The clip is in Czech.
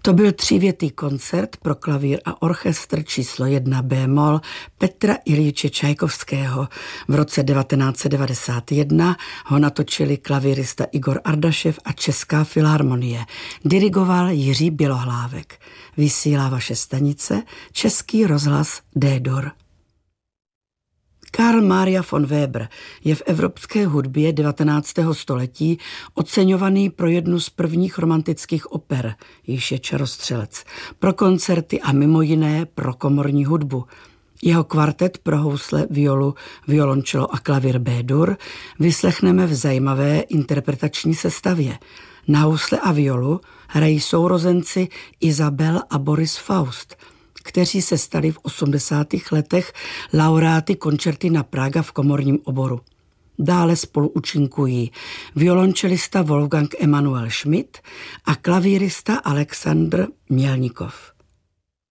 To byl třívětý koncert pro klavír a orchestr číslo 1 bémol Petra Iljiče Čajkovského. V roce 1991 ho natočili klavírista Igor Ardašev a Česká filharmonie. Dirigoval Jiří Bělohlávek. Vysílá vaše stanice Český rozhlas D-Dur. Karl Maria von Weber je v evropské hudbě 19. století oceňovaný pro jednu z prvních romantických oper, již je Čarostřelec, pro koncerty a mimo jiné pro komorní hudbu. Jeho kvartet pro housle, violu, violončelo a klavír B-dur vyslechneme v zajímavé interpretační sestavě. Na housle a violu hrají sourozenci Isabel a Boris Faust, kteří se stali v 80. letech laureáty Concertina Praga v komorním oboru. Dále spolu účinkují violončelista Wolfgang Emanuel Schmidt a klavírista Alexandr Mělnikov.